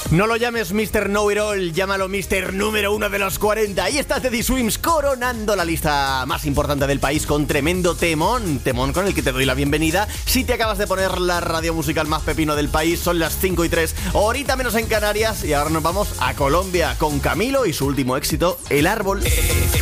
No lo llames Mr. Know-It-All, llámalo Mr. Número 1 de los 40. Ahí está Teddy Swims coronando la lista más importante del país con tremendo temón con el que te doy la bienvenida. Si te acabas de poner la radio musical más pepino del país, son las 5:03, horita menos en Canarias, y ahora nos vamos a Colombia con Camilo y su último éxito, El Árbol.